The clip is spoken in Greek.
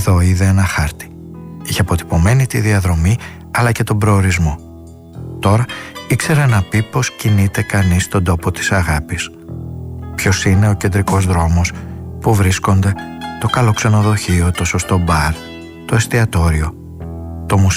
Εδώ είδε ένα χάρτη. Είχε αποτυπωμένη τη διαδρομή αλλά και τον προορισμό. Τώρα ήξερε να πει πως κινείται κανείς στον τόπο της αγάπης. Ποιος είναι ο κεντρικός δρόμος που βρίσκονται το καλό ξενοδοχείο, το σωστό μπαρ, το εστιατόριο, το μουσείο.